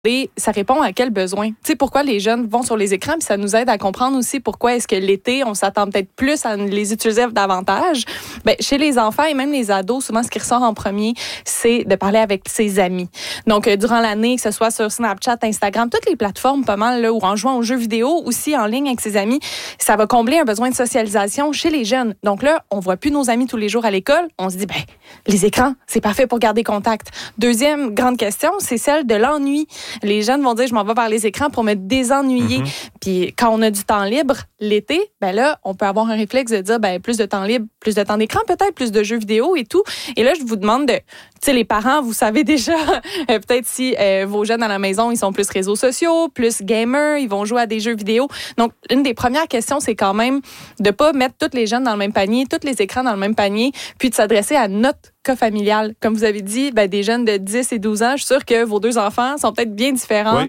Et ça répond à quel besoin? Tu sais, pourquoi les jeunes vont sur les écrans, puis ça nous aide à comprendre aussi pourquoi est-ce que l'été, on s'attend peut-être plus à les utiliser davantage. Ben, chez les enfants et même les ados, souvent, ce qui ressort en premier, c'est de parler avec ses amis. Donc, durant l'année, que ce soit sur Snapchat, Instagram, toutes les plateformes, pas mal, là, ou en jouant aux jeux vidéo, aussi en ligne avec ses amis, ça va combler un besoin de socialisation chez les jeunes. Donc là, on voit plus nos amis tous les jours à l'école. On se dit, ben, les écrans, c'est parfait pour garder contact. Deuxième grande question, c'est celle de l'ennui. Les jeunes vont dire, je m'en vais vers les écrans pour me désennuyer. Puis quand on a du temps libre l'été, ben là, on peut avoir un réflexe de dire, ben plus de temps libre, plus de temps d'écran peut-être, plus de jeux vidéo et tout. Et là, je vous demande tu sais, les parents, vous savez déjà, peut-être si vos jeunes à la maison, ils sont plus réseaux sociaux, plus gamers, ils vont jouer à des jeux vidéo. Donc, une des premières questions, c'est quand même de pas mettre tous les jeunes dans le même panier, tous les écrans dans le même panier, puis de s'adresser à notre cas familial. Comme vous avez dit, ben, des jeunes de 10 et 12 ans, je suis sûre que vos deux enfants sont peut-être bien différents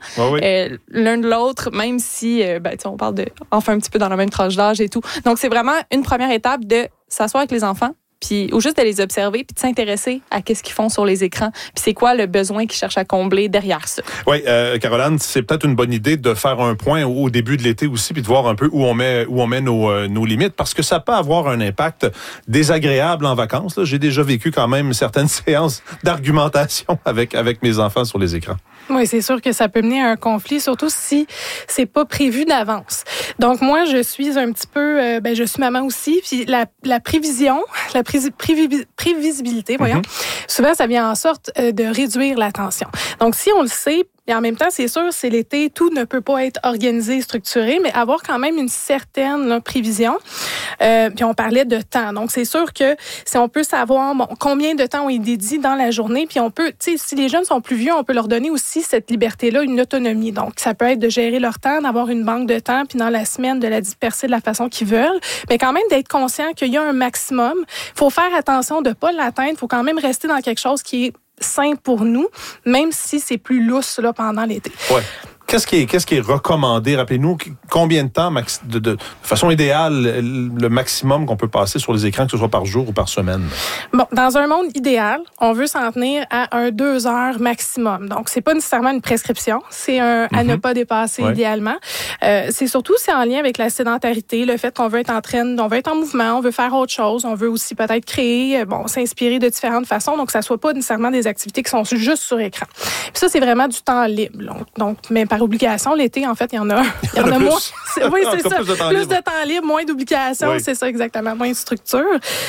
l'un de l'autre, même si on parle de enfin un petit peu dans la même tranche d'âge et tout. Donc, c'est vraiment une première étape de s'asseoir avec les enfants, puis ou juste de les observer, puis de s'intéresser à qu'est-ce qu'ils font sur les écrans, puis c'est quoi le besoin qu'ils cherchent à combler derrière ça. Oui, Caroline, c'est peut-être une bonne idée de faire un point au début de l'été aussi, puis de voir un peu où on met nos limites, parce que ça peut avoir un impact désagréable en vacances. Là. J'ai déjà vécu quand même certaines séances d'argumentation avec mes enfants sur les écrans. Oui, c'est sûr que ça peut mener à un conflit, surtout si c'est pas prévu d'avance. Donc moi, je suis un petit peu, je suis maman aussi, puis la prévision, la prévisibilité, souvent ça vient en sorte de réduire la tension. Donc si on le sait, et en même temps, c'est sûr, c'est l'été, tout ne peut pas être organisé, structuré, mais avoir quand même une certaine prévision. Puis on parlait de temps. Donc, c'est sûr que si on peut savoir combien de temps on y dédie dans la journée, puis on peut, tu sais, si les jeunes sont plus vieux, on peut leur donner aussi cette liberté-là, une autonomie. Donc, ça peut être de gérer leur temps, d'avoir une banque de temps, puis dans la semaine, de la disperser de la façon qu'ils veulent, mais quand même d'être conscient qu'il y a un maximum. Il faut faire attention de ne pas l'atteindre. Il faut quand même rester dans quelque chose qui est sain pour nous, même si c'est plus lousse là, pendant l'été. Ouais. Qu'est-ce qui est recommandé? Rappelez-nous combien de temps, de façon idéale, le maximum qu'on peut passer sur les écrans, que ce soit par jour ou par semaine? Bon, dans un monde idéal, on veut s'en tenir à 2 heures maximum. Donc, c'est pas nécessairement une prescription, c'est à ne pas dépasser idéalement. C'est surtout c'est en lien avec la sédentarité, le fait qu'on veut être on veut être en mouvement, on veut faire autre chose, on veut aussi peut-être créer, s'inspirer de différentes façons, donc ça soit pas nécessairement des activités qui sont juste sur écran. Puis ça, c'est vraiment du temps libre. Donc, mais par obligation, l'été, en fait, il y en a moins. Oui, c'est ça. Plus de temps libre, moins d'obligations, c'est ça exactement, moins de structure.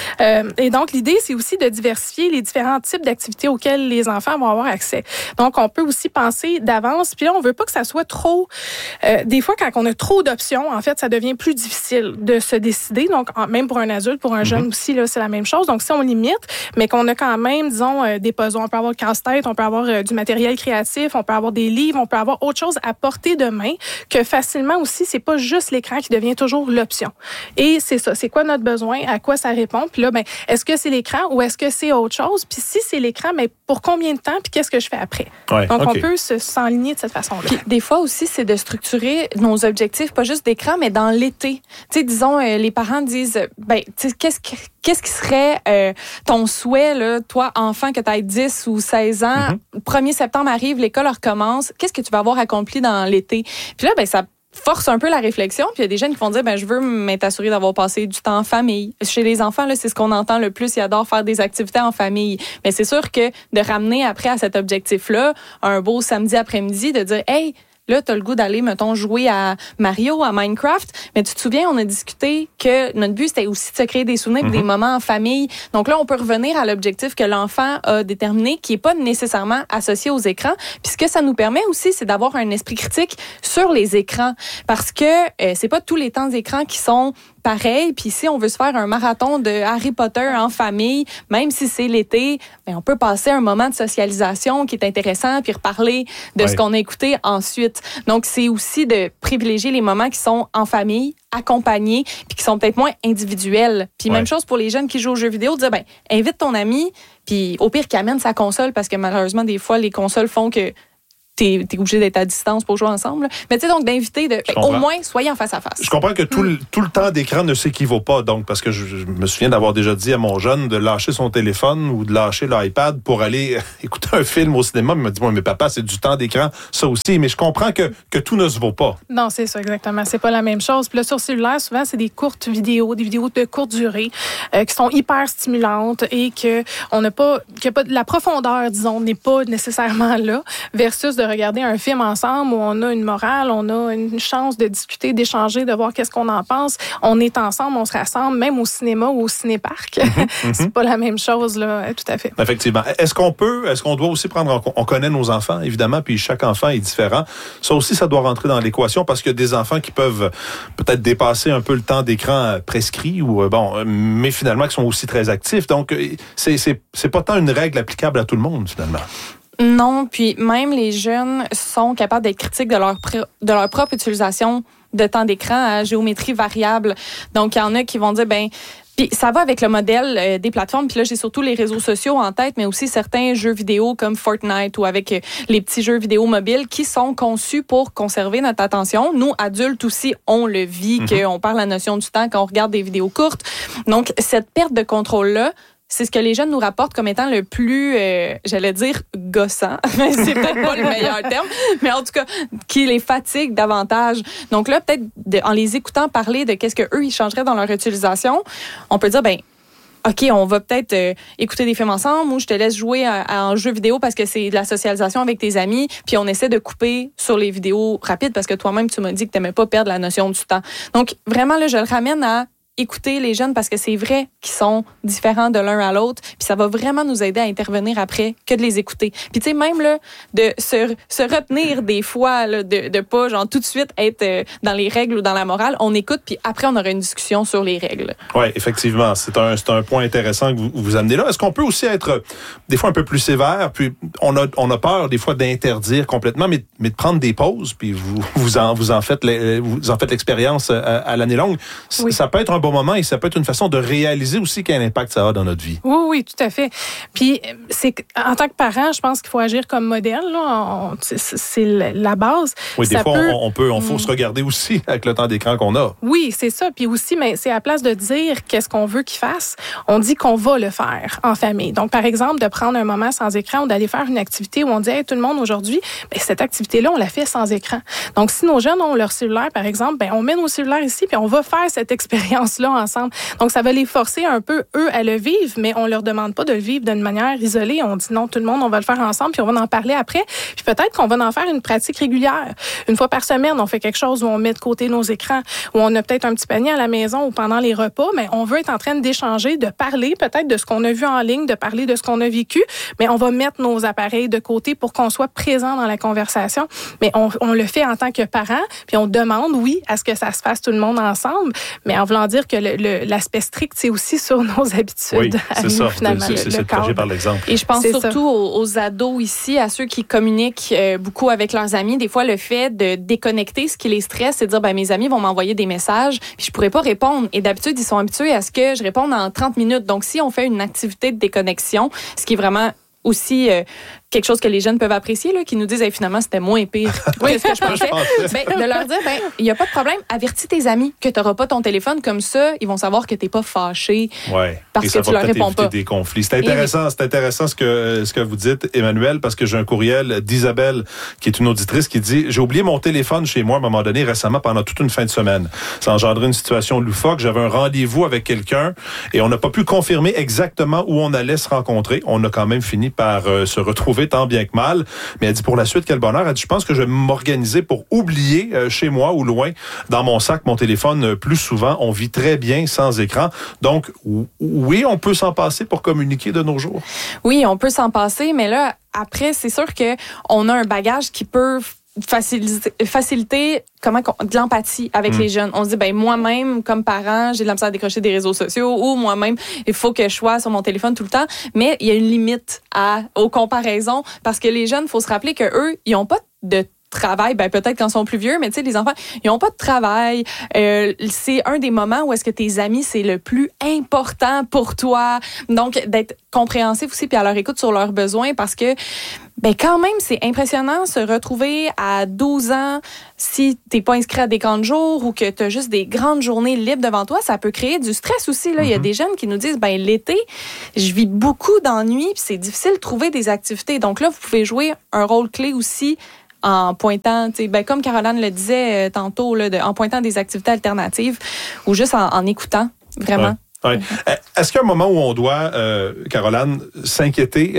Et donc, l'idée, c'est aussi de diversifier les différents types d'activités auxquelles les enfants vont avoir accès. Donc, on peut aussi penser d'avance. Puis là, on veut pas que ça soit trop... des fois, quand on a trop d'options, en fait, ça devient plus difficile de se décider. Donc, même pour un adulte, pour un jeune aussi, là, c'est la même chose. Donc, si on limite, mais qu'on a quand même, disons, des puzzles, on peut avoir casse-tête, on peut avoir du matériel créatif, on peut avoir des livres, on peut avoir autre chose à portée de main, que facilement aussi, c'est pas juste l'écran qui devient toujours l'option. Et c'est ça, c'est quoi notre besoin, à quoi ça répond, puis là, est-ce que c'est l'écran ou est-ce que c'est autre chose? Puis si c'est l'écran, pour combien de temps, puis qu'est-ce que je fais après? Ouais, donc, on peut s'enligner de cette façseon-là. Puis des fois aussi, c'est de structurer nos objectifs, pas juste d'écran, mais dans l'été. Tu sais, disons, les parents disent, tu sais, qu'est-ce qui serait ton souhait, là, toi, enfant, que tu aies 10 ou 16 ans, 1er septembre arrive, l'école recommence, qu'est-ce que tu vas avoir accompli dans l'été? Puis là, ça force un peu la réflexion, puis il y a des jeunes qui vont dire, je veux m'être assuré d'avoir passé du temps en famille. Chez les enfants, là, c'est ce qu'on entend le plus, ils adorent faire des activités en famille. Mais c'est sûr que de ramener après à cet objectif-là, un beau samedi après-midi, de dire, hey, là, tu as le goût d'aller, mettons, jouer à Mario, à Minecraft. Mais tu te souviens, on a discuté que notre but, c'était aussi de se créer des souvenirs, des moments en famille. Donc là, on peut revenir à l'objectif que l'enfant a déterminé, qui est pas nécessairement associé aux écrans. Puis ce que ça nous permet aussi, c'est d'avoir un esprit critique sur les écrans. Parce que c'est pas tous les temps d'écran qui sont pareil. Puis si on veut se faire un marathon de Harry Potter en famille, même si c'est l'été, on peut passer un moment de socialisation qui est intéressant, puis reparler de ce qu'on a écouté ensuite. Donc, c'est aussi de privilégier les moments qui sont en famille, accompagnés, puis qui sont peut-être moins individuels. Puis même chose pour les jeunes qui jouent aux jeux vidéo, dire, invite ton ami, puis au pire qu'il amène sa console, parce que malheureusement, des fois, les consoles font que t'es obligé d'être à distance pour jouer ensemble. Mais tu sais, donc d'inviter, au moins, soyez en face à face. Je comprends que tout le temps d'écran ne s'équivaut pas, donc, parce que je me souviens d'avoir déjà dit à mon jeune de lâcher son téléphone ou de lâcher l'iPad pour aller écouter un film au cinéma. Il m'a dit, mais papa, c'est du temps d'écran, ça aussi. Mais je comprends que tout ne se vaut pas. Non, c'est ça, exactement. C'est pas la même chose. Puis là, sur cellulaire, souvent, c'est des courtes vidéos, des vidéos de courte durée, qui sont hyper stimulantes et que la profondeur, disons, n'est pas nécessairement là, versus de regarder un film ensemble où on a une morale, on a une chance de discuter, d'échanger, de voir qu'est-ce qu'on en pense. On est ensemble, on se rassemble, même au cinéma ou au cinéparc. C'est pas la même chose, là, tout à fait. Effectivement. Est-ce qu'on doit aussi prendre en compte, on connaît nos enfants, évidemment, puis chaque enfant est différent. Ça aussi, ça doit rentrer dans l'équation parce qu'il y a des enfants qui peuvent peut-être dépasser un peu le temps d'écran prescrit mais finalement qui sont aussi très actifs. Donc, c'est pas tant une règle applicable à tout le monde, finalement. Non, puis même les jeunes sont capables d'être critiques de leur propre utilisation de temps d'écran à géométrie variable. Donc, il y en a qui vont dire, puis ça va avec le modèle des plateformes. Puis là, j'ai surtout les réseaux sociaux en tête, mais aussi certains jeux vidéo comme Fortnite ou avec les petits jeux vidéo mobiles qui sont conçus pour conserver notre attention. Nous, adultes aussi, on le vit, qu'on perd la notion du temps quand on regarde des vidéos courtes. Donc, cette perte de contrôle-là, c'est ce que les jeunes nous rapportent comme étant le plus, j'allais dire, gossant. C'est peut-être pas le meilleur terme, mais en tout cas, qui les fatigue davantage. Donc là, peut-être, en les écoutant parler de qu'est-ce qu'eux, ils changeraient dans leur utilisation, on peut dire, OK, on va peut-être écouter des films ensemble ou je te laisse jouer à un jeu vidéo parce que c'est de la socialisation avec tes amis, puis on essaie de couper sur les vidéos rapides parce que toi-même, tu m'as dit que tu n'aimais pas perdre la notion du temps. Donc, vraiment, là, je le ramène à écouter les jeunes parce que c'est vrai qu'ils sont différents de l'un à l'autre, puis ça va vraiment nous aider à intervenir après que de les écouter. Puis tu sais, même là, de se retenir des fois, là, de pas genre tout de suite être dans les règles ou dans la morale, on écoute, puis après on aura une discussion sur les règles. Oui, effectivement, c'est un point intéressant que vous amenez là. Est-ce qu'on peut aussi être des fois un peu plus sévère, puis on a peur des fois d'interdire complètement, mais de prendre des pauses, puis vous en faites l'expérience à l'année longue. Oui. Ça peut être un bon moment et ça peut être une façon de réaliser aussi quel impact ça a dans notre vie. Oui, tout à fait. Puis, en tant que parent, je pense qu'il faut agir comme modèle. Là. C'est la base. Oui, des fois, on faut se regarder aussi avec le temps d'écran qu'on a. Oui, c'est ça. Puis aussi, mais c'est à la place de dire qu'est-ce qu'on veut qu'ils fassent, on dit qu'on va le faire en famille. Donc, par exemple, de prendre un moment sans écran ou d'aller faire une activité où on dit, hey, tout le monde aujourd'hui, cette activité-là, on la fait sans écran. Donc, si nos jeunes ont leur cellulaire, par exemple, on met nos cellulaires ici puis on va faire cette expérience là ensemble. Donc, ça va les forcer un peu, eux, à le vivre, mais on leur demande pas de le vivre d'une manière isolée. On dit non, tout le monde, on va le faire ensemble, puis on va en parler après. Puis peut-être qu'on va en faire une pratique régulière. Une fois par semaine, on fait quelque chose où on met de côté nos écrans, où on a peut-être un petit panier à la maison ou pendant les repas, mais on veut être en train d'échanger, de parler peut-être de ce qu'on a vu en ligne, de parler de ce qu'on a vécu, mais on va mettre nos appareils de côté pour qu'on soit présent dans la conversation. Mais on le fait en tant que parents, puis on demande, oui, à ce que ça se fasse tout le monde ensemble, mais en voulant dire que l'aspect strict, c'est aussi sur nos habitudes. Oui, c'est ça. Finalement, c'est le projet par l'exemple. Et je pense surtout aux ados ici, à ceux qui communiquent beaucoup avec leurs amis. Des fois, le fait de déconnecter ce qui les stresse, c'est de dire, mes amis vont m'envoyer des messages, puis je pourrais pas répondre. Et d'habitude, ils sont habitués à ce que je réponde en 30 minutes. Donc, si on fait une activité de déconnexion, ce qui est vraiment aussi quelque chose que les jeunes peuvent apprécier, là, qui nous disent finalement c'était moins pire que ce que je pensais. De leur dire il y a pas de problème, avertis tes amis que tu n'auras pas ton téléphone, comme ça ils vont savoir que tu n'es pas fâché parce que tu leur réponds pas. Des conflits. C'est intéressant ce que vous dites, Emmanuel, parce que j'ai un courriel d'Isabelle qui est une auditrice qui dit, j'ai oublié mon téléphone chez moi à un moment donné récemment pendant toute une fin de semaine. Ça a engendré une situation loufoque. J'avais un rendez-vous avec quelqu'un et on n'a pas pu confirmer exactement où on allait se rencontrer. On a quand même fini par se retrouver tant bien que mal. Mais elle dit pour la suite, quel bonheur. Elle dit, je pense que je vais m'organiser pour oublier chez moi ou loin dans mon sac mon téléphone plus souvent. On vit très bien sans écran. Donc, oui, on peut s'en passer pour communiquer de nos jours. Oui, on peut s'en passer, mais là, après, c'est sûr qu'on a un bagage qui peut faciliter de l'empathie avec les jeunes. On se dit, moi-même, comme parent, j'ai de la misère à décrocher des réseaux sociaux ou moi-même, il faut que je sois sur mon téléphone tout le temps. Mais il y a une limite aux comparaisons parce que les jeunes, il faut se rappeler qu'eux, ils n'ont pas de travail, ben peut-être quand ils sont plus vieux, mais tu sais, les enfants, ils n'ont pas de travail. C'est un des moments où est-ce que tes amis, c'est le plus important pour toi. Donc, d'être compréhensif aussi, puis à leur écoute sur leurs besoins, parce que ben quand même, c'est impressionnant se retrouver à 12 ans, si t'es pas inscrit à des camps de jour ou que t'as juste des grandes journées libres devant toi, ça peut créer du stress aussi. Là. Il y a des jeunes qui nous disent, ben l'été, je vis beaucoup d'ennuis, puis c'est difficile de trouver des activités. Donc là, vous pouvez jouer un rôle clé aussi en pointant, ben comme Caroline le disait tantôt, là, en pointant des activités alternatives ou juste en écoutant, vraiment. Ouais. Oui. Est-ce qu'il y a un moment où on doit, Caroline, s'inquiéter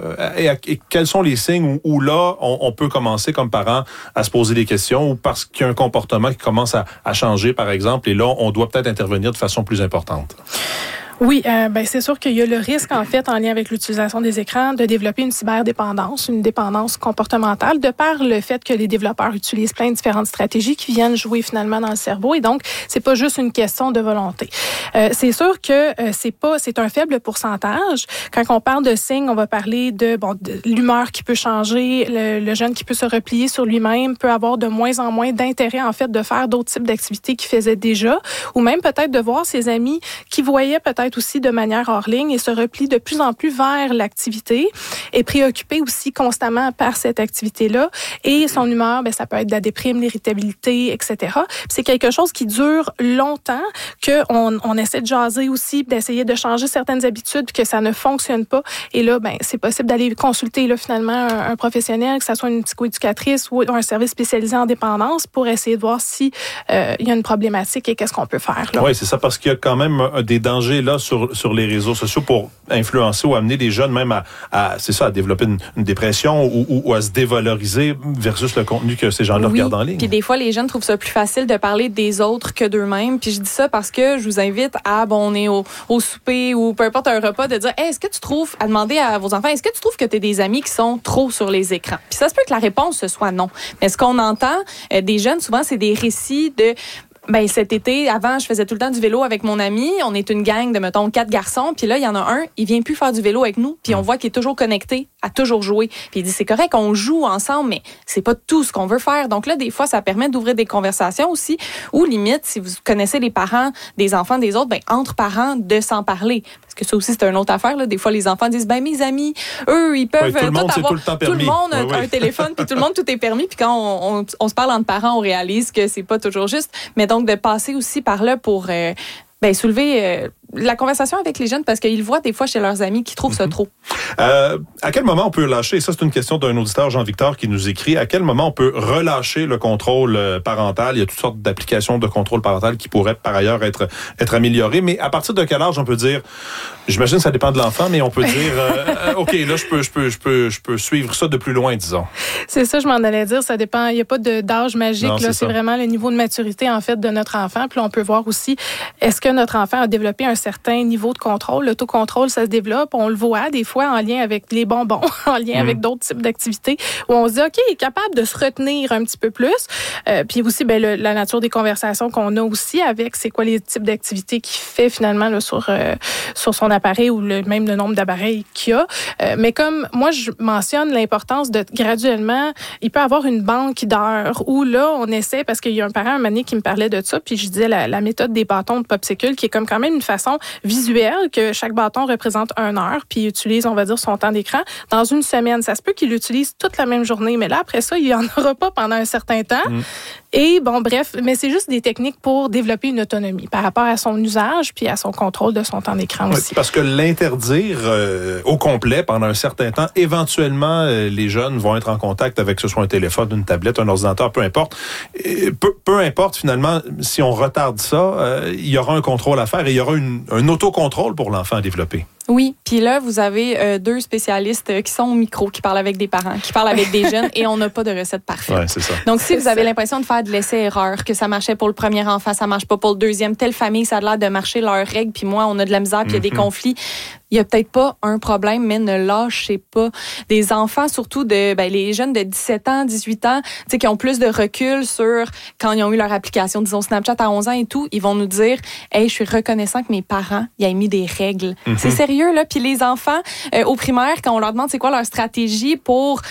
et quels sont les signes où là, on peut commencer comme parent à se poser des questions ou parce qu'il y a un comportement qui commence à changer, par exemple, et là, on doit peut-être intervenir de façon plus importante? Oui, ben c'est sûr qu'il y a le risque, en fait, en lien avec l'utilisation des écrans, de développer une cyberdépendance, une dépendance comportementale, de par le fait que les développeurs utilisent plein de différentes stratégies qui viennent jouer finalement dans le cerveau. Et donc, c'est pas juste une question de volonté. C'est sûr que c'est un faible pourcentage. Quand on parle de signes, on va parler de l'humeur qui peut changer, le jeune qui peut se replier sur lui-même, peut avoir de moins en moins d'intérêt, en fait, de faire d'autres types d'activités qu'il faisait déjà, ou même peut-être de voir ses amis qui voyaient peut-être aussi de manière hors ligne et se replie de plus en plus vers l'activité et préoccupé aussi constamment par cette activité-là. Et son humeur, ben, ça peut être de la déprime, l'irritabilité, etc. Puis c'est quelque chose qui dure longtemps, qu'on essaie de jaser aussi, d'essayer de changer certaines habitudes, puis que ça ne fonctionne pas. Et là, ben, c'est possible d'aller consulter là, finalement un professionnel, que ce soit une psychoéducatrice ou un service spécialisé en dépendance pour essayer de voir si il y a une problématique et qu'est-ce qu'on peut faire. Oui, c'est ça, parce qu'il y a quand même des dangers là sur les réseaux sociaux pour influencer ou amener les jeunes même à développer une dépression ou à se dévaloriser versus le contenu que ces gens-là regardent en ligne. Puis des fois, les jeunes trouvent ça plus facile de parler des autres que d'eux-mêmes. Puis je dis ça parce que je vous invite on est au souper ou peu importe un repas, de dire hey, à demander à vos enfants, est-ce que tu trouves que tu as des amis qui sont trop sur les écrans? Puis ça se peut que la réponse ce soit non. Mais ce qu'on entend des jeunes, souvent, c'est des récits de ben cet été, avant, je faisais tout le temps du vélo avec mon ami. On est une gang de, mettons, 4 garçons. Puis là, il y en a un, il vient plus faire du vélo avec nous. Puis on voit qu'il est toujours connecté, à toujours jouer. Puis il dit, c'est correct, on joue ensemble, mais c'est pas tout ce qu'on veut faire. Donc là, des fois, ça permet d'ouvrir des conversations aussi. Ou limite, si vous connaissez les parents des enfants des autres, ben entre parents, de s'en parler. Parce que ça aussi, c'est une autre affaire. Là. Des fois, les enfants disent, ben mes amis, eux, ils peuvent tout le monde, avoir... Tout le monde a un téléphone, puis tout le monde, tout est permis. Puis quand on se parle entre parents, on réalise que c'est pas toujours juste. Mais donc, de passer aussi par là pour soulever la conversation avec les jeunes parce qu'ils voient des fois chez leurs amis qui trouvent ça trop. À quel moment on peut lâcher, et ça c'est une question d'un auditeur, Jean-Victor, qui nous écrit, à quel moment on peut relâcher le contrôle parental? Il y a toutes sortes d'applications de contrôle parental qui pourraient par ailleurs être améliorées, mais à partir de quel âge on peut dire, j'imagine que ça dépend de l'enfant, mais on peut dire, OK, là je peux suivre ça de plus loin, disons. C'est ça, je m'en allais dire, ça dépend, il n'y a pas d'âge magique, non, là, c'est vraiment le niveau de maturité en fait de notre enfant, puis là, on peut voir aussi, est-ce que notre enfant a développé un certain niveau de contrôle? L'autocontrôle, ça se développe, on le voit des fois en lien avec les bonbons, en lien avec d'autres types d'activités, où on se dit, OK, il est capable de se retenir un petit peu plus. Puis aussi, ben, la nature des conversations qu'on a aussi avec, c'est quoi les types d'activités qu'il fait finalement là, sur son appareil ou même le nombre d'appareils qu'il a. Mais comme moi, je mentionne l'importance de graduellement, il peut avoir une banque d'heures où là, on essaie, parce qu'il y a un parent un moment donné qui me parlait de ça, puis je disais la méthode des bâtons de popsicle, qui est comme quand même une façon visuelle que chaque bâton représente 1 heure, puis il utilise, on va dire, son temps d'écran. Dans une semaine, ça se peut qu'il l'utilise toute la même journée, mais là, après ça, il n'y en aura pas pendant un certain temps. Et bon, bref, mais c'est juste des techniques pour développer une autonomie par rapport à son usage puis à son contrôle de son temps d'écran aussi. Parce que l'interdire au complet pendant un certain temps, éventuellement, les jeunes vont être en contact avec que ce soit un téléphone, une tablette, un ordinateur, peu importe. Peu importe, finalement, si on retarde ça, il y aura un contrôle à faire et il y aura un autocontrôle pour l'enfant à développer. Oui, puis là, vous avez 2 spécialistes qui sont au micro, qui parlent avec des parents, qui parlent avec des jeunes, et on n'a pas de recette parfaite. Ouais, c'est ça. Donc, si vous avez l'impression de faire de l'essai-erreur, que ça marchait pour le premier enfant, ça marche pas pour le deuxième, telle famille, ça a l'air de marcher leurs règles, puis moi, on a de la misère, puis il y a des conflits, il y a peut-être pas un problème, mais ne lâchez pas. Des enfants, surtout les jeunes de 17 ans, 18 ans, tu sais, qui ont plus de recul sur quand ils ont eu leur application, disons Snapchat à 11 ans et tout, ils vont nous dire, hey, je suis reconnaissant que mes parents, ils aient mis des règles. C'est sérieux, là. Puis les enfants, au primaire, quand on leur demande c'est quoi leur stratégie pour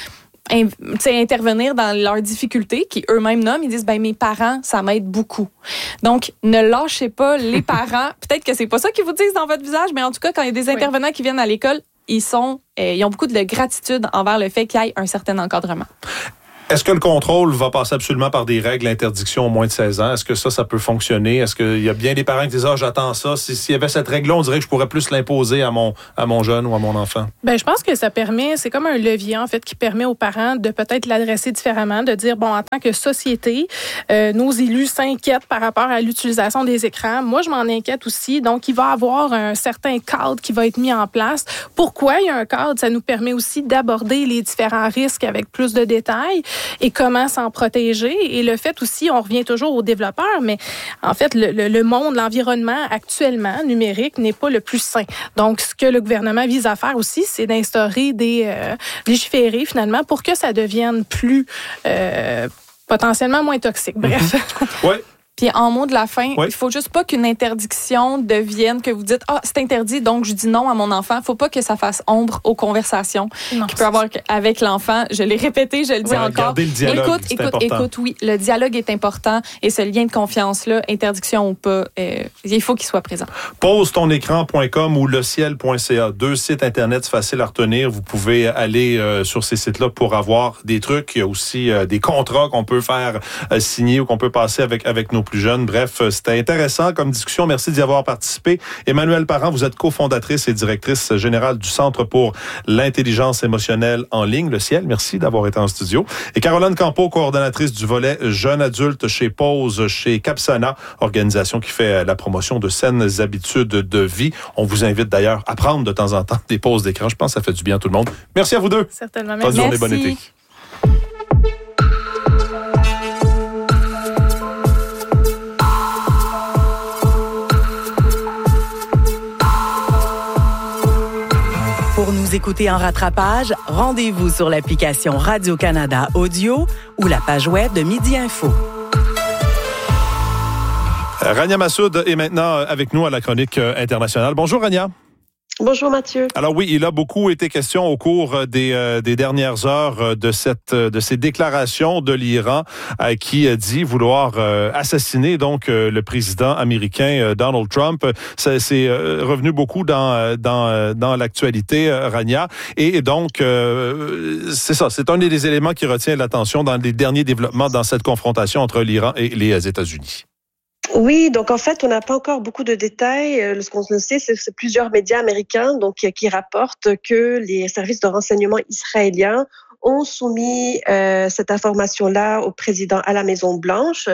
intervenir dans leurs difficultés, qui eux-mêmes nomment, ils disent, mes parents, ça m'aide beaucoup. Donc, ne lâchez pas les parents. Peut-être que c'est pas ça qu'ils vous disent dans votre visage, mais en tout cas, quand il y a des intervenants qui viennent à l'école, ils ont beaucoup de gratitude envers le fait qu'il y ait un certain encadrement. Est-ce que le contrôle va passer absolument par des règles d'interdiction au moins de 16 ans? Est-ce que ça peut fonctionner? Est-ce qu'il y a bien des parents qui disent « j'attends ça. » S'il y avait cette règle-là, on dirait que je pourrais plus l'imposer à mon jeune ou à mon enfant. Je pense que ça permet, c'est comme un levier, en fait, qui permet aux parents de peut-être l'adresser différemment, de dire, en tant que société, nos élus s'inquiètent par rapport à l'utilisation des écrans. Moi, je m'en inquiète aussi. Donc, il va y avoir un certain cadre qui va être mis en place. Pourquoi il y a un cadre? Ça nous permet aussi d'aborder les différents risques avec plus de détails. Et comment s'en protéger. Et le fait aussi, on revient toujours aux développeurs, mais en fait, le monde, l'environnement actuellement numérique n'est pas le plus sain. Donc, ce que le gouvernement vise à faire aussi, c'est d'instaurer légiférer finalement pour que ça devienne plus potentiellement moins toxique. Bref. Oui. Puis en mot de la fin, il faut juste pas qu'une interdiction devienne que vous dites c'est interdit donc je dis non à mon enfant. Faut pas que ça fasse ombre aux conversations qu'il peut avoir avec l'enfant. Je l'ai répété, je le dis encore. Gardez le dialogue, écoute, oui, le dialogue est important et ce lien de confiance là, interdiction ou pas, il faut qu'il soit présent. Posetonecran.com ou leciel.ca, 2 sites internet faciles à retenir. Vous pouvez aller sur ces sites-là pour avoir des trucs. Il y a aussi des contrats qu'on peut faire signer ou qu'on peut passer avec nos plus jeunes. Bref, c'était intéressant comme discussion. Merci d'y avoir participé. Emmanuelle Parent, vous êtes cofondatrice et directrice générale du Centre pour l'intelligence émotionnelle en ligne, le Ciel. Merci d'avoir été en studio. Et Caroline Campeau, coordonnatrice du volet jeunes adultes chez Pause, chez Capsana, organisation qui fait la promotion de saines habitudes de vie. On vous invite d'ailleurs à prendre de temps en temps des pauses d'écran. Je pense que ça fait du bien à tout le monde. Merci à vous deux. Certainement. Bonne journée, bon été. Pour nous écouter en rattrapage, rendez-vous sur l'application Radio-Canada Audio ou la page web de Midi Info. Rania Massoud est maintenant avec nous à la chronique internationale. Bonjour Rania. Bonjour Mathieu. Alors oui, il a beaucoup été question au cours des dernières heures de ces déclarations de l'Iran qui dit vouloir assassiner donc le président américain Donald Trump. C'est revenu beaucoup dans l'actualité, Rania. Et donc c'est ça, c'est un des éléments qui retient l'attention dans les derniers développements dans cette confrontation entre l'Iran et les États-Unis. Oui, donc en fait, on n'a pas encore beaucoup de détails. Ce qu'on sait, c'est plusieurs médias américains qui rapportent que les services de renseignement israéliens ont soumis cette information-là au président à la Maison-Blanche.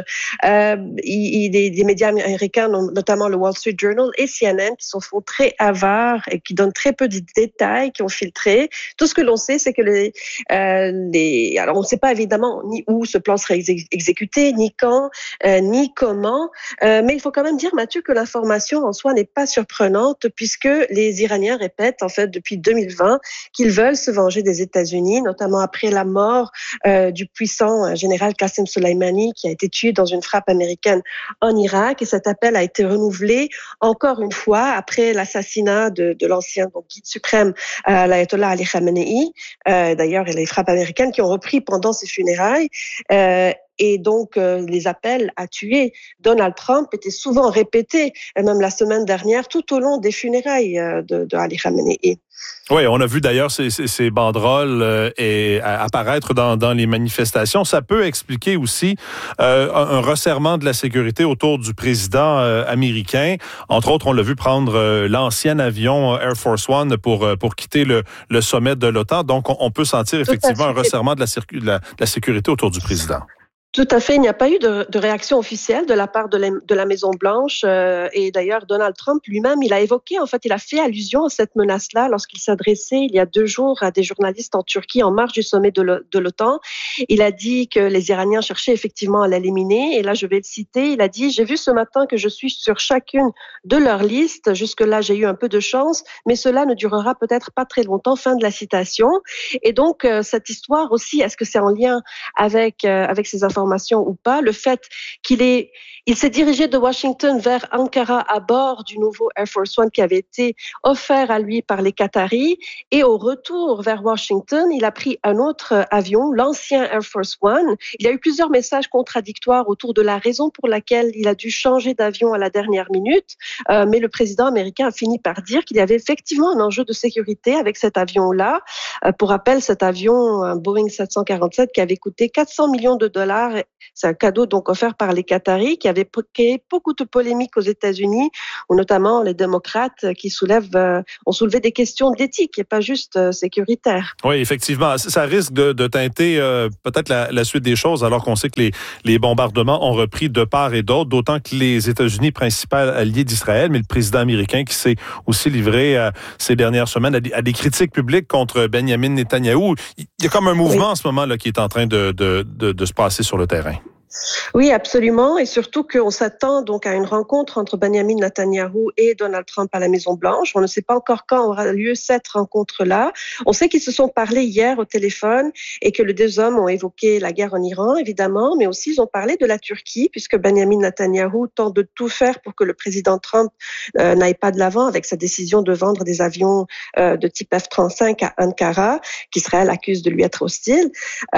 Des médias américains, notamment le Wall Street Journal et CNN, qui sont très avares et qui donnent très peu de détails, qui ont filtré. Tout ce que l'on sait, c'est que alors on ne sait pas évidemment ni où ce plan serait exécuté, ni quand, ni comment, mais il faut quand même dire, Mathieu, que l'information en soi n'est pas surprenante puisque les Iraniens répètent en fait depuis 2020 qu'ils veulent se venger des États-Unis, notamment après la mort du puissant général Qasem Soleimani qui a été tué dans une frappe américaine en Irak. Et cet appel a été renouvelé encore une fois après l'assassinat de l'ancien guide suprême, l'ayatollah Ali Khamenei. D'ailleurs, les frappes américaines qui ont repris pendant ses funérailles. Et donc, les appels à tuer Donald Trump étaient souvent répétés, même la semaine dernière, tout au long des funérailles de Ali Khamenei. Oui, on a vu d'ailleurs ces banderoles apparaître dans les manifestations. Ça peut expliquer aussi un resserrement de la sécurité autour du président américain. Entre autres, on l'a vu prendre l'ancien avion Air Force One pour quitter le sommet de l'OTAN. Donc, on peut sentir effectivement un resserrement de la sécurité autour du président. Tout à fait. Il n'y a pas eu de réaction officielle de la part de la Maison-Blanche. Et d'ailleurs, Donald Trump lui-même, il a fait allusion à cette menace-là lorsqu'il s'adressait il y a 2 jours à des journalistes en Turquie en marge du sommet de l'OTAN. Il a dit que les Iraniens cherchaient effectivement à l'éliminer. Et là, je vais le citer. Il a dit « J'ai vu ce matin que je suis sur chacune de leurs listes. Jusque-là, j'ai eu un peu de chance, mais cela ne durera peut-être pas très longtemps. » Fin de la citation. Et donc, cette histoire aussi, est-ce que c'est en lien avec ces informations information ou pas, le fait il s'est dirigé de Washington vers Ankara à bord du nouveau Air Force One qui avait été offert à lui par les Qataris. Et au retour vers Washington, il a pris un autre avion, l'ancien Air Force One. Il y a eu plusieurs messages contradictoires autour de la raison pour laquelle il a dû changer d'avion à la dernière minute. Mais le président américain a fini par dire qu'il y avait effectivement un enjeu de sécurité avec cet avion-là. Pour rappel, cet avion, un Boeing 747 qui avait coûté 400 millions de dollars, c'est un cadeau donc offert par les Qataris, qui avait créé beaucoup de polémiques aux États-Unis, où notamment les démocrates qui ont soulevé des questions d'éthique et pas juste sécuritaires. Oui, effectivement. Ça risque de teinter peut-être la suite des choses, alors qu'on sait que les bombardements ont repris de part et d'autre, d'autant que les États-Unis, principal allié d'Israël, mais le président américain qui s'est aussi livré ces dernières semaines à des critiques publiques contre Benjamin Netanyahou. Il y a comme un mouvement en ce moment là qui est en train de se passer sur le terrain. Oui, absolument. Et surtout qu'on s'attend donc à une rencontre entre Benjamin Netanyahou et Donald Trump à la Maison-Blanche. On ne sait pas encore quand aura lieu cette rencontre-là. On sait qu'ils se sont parlé hier au téléphone et que les deux hommes ont évoqué la guerre en Iran, évidemment, mais aussi ils ont parlé de la Turquie, puisque Benjamin Netanyahou tente de tout faire pour que le président Trump n'aille pas de l'avant avec sa décision de vendre des avions de type F-35 à Ankara, qu'Israël accuse de lui être hostile.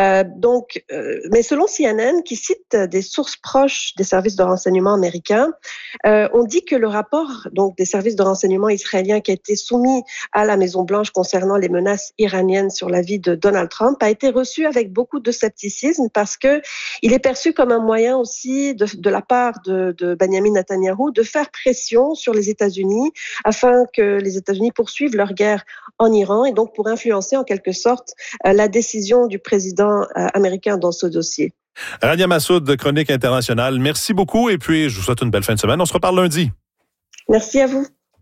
Mais selon CNN, qui cite des sources proches des services de renseignement américains, on dit que le rapport donc des services de renseignement israéliens qui a été soumis à la Maison-Blanche concernant les menaces iraniennes sur la vie de Donald Trump a été reçu avec beaucoup de scepticisme parce que il est perçu comme un moyen aussi de la part de Benjamin Netanyahou de faire pression sur les États-Unis afin que les États-Unis poursuivent leur guerre en Iran et donc pour influencer en quelque sorte la décision du président américain dans ce dossier. Rania Massoud de Chronique Internationale, merci beaucoup et puis je vous souhaite une belle fin de semaine. On se reparle lundi. Merci à vous.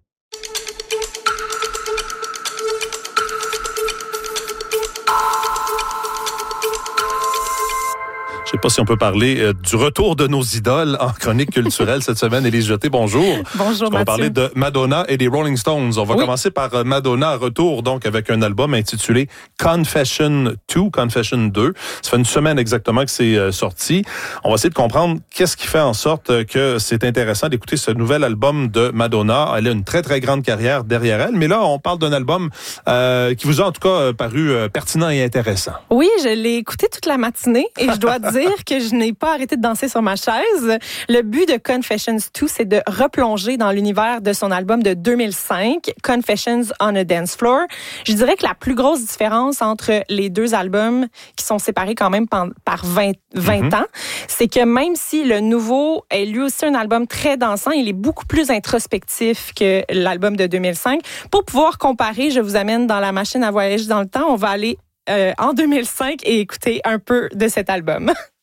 Je ne sais pas si on peut parler du retour de nos idoles en chronique culturelle cette semaine. Élise Jeté, bonjour. Bonjour, Mathieu. On va parler de Madonna et des Rolling Stones. On va commencer par Madonna, retour donc avec un album intitulé Confession 2. Ça fait une semaine exactement que c'est sorti. On va essayer de comprendre qu'est-ce qui fait en sorte que c'est intéressant d'écouter ce nouvel album de Madonna. Elle a une très, très grande carrière derrière elle, mais là, on parle d'un album qui vous a en tout cas paru pertinent et intéressant. Oui, je l'ai écouté toute la matinée et je dois dire que je n'ai pas arrêté de danser sur ma chaise. Le but de Confessions 2, c'est de replonger dans l'univers de son album de 2005, Confessions on a Dance Floor. Je dirais que la plus grosse différence entre les deux albums, qui sont séparés quand même par 20 ans, c'est que même si le nouveau est lui aussi un album très dansant, il est beaucoup plus introspectif que l'album de 2005. Pour pouvoir comparer, je vous amène dans la machine à voyager dans le temps. On va aller en 2005 et écouter un peu de cet album.